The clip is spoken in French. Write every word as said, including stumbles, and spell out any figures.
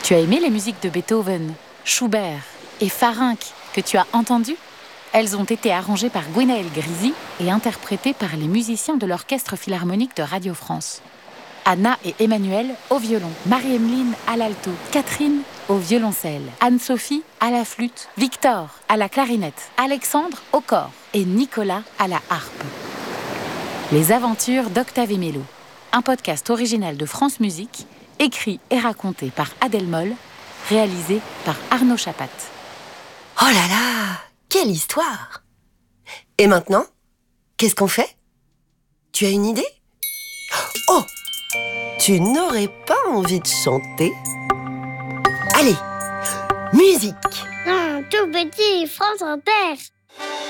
Tu as aimé les musiques de Beethoven, Schubert et Farinck que tu as entendues ? Elles ont été arrangées par Gwenaël Grisi et interprétées par les musiciens de l'Orchestre Philharmonique de Radio France. Anna et Emmanuel au violon, Marie-Emeline à l'alto, Catherine au violoncelle, Anne-Sophie à la flûte, Victor à la clarinette, Alexandre au cor et Nicolas à la harpe. Les aventures d'Octave et Mélo, un podcast original de France Musique, écrit et raconté par Adèle Moll, réalisé par Arnaud Chapat. Oh là là, quelle histoire! Et maintenant, qu'est-ce qu'on fait? Tu as une idée? Oh! Tu n'aurais pas envie de chanter? Allez, musique! Un tout petit France Inter.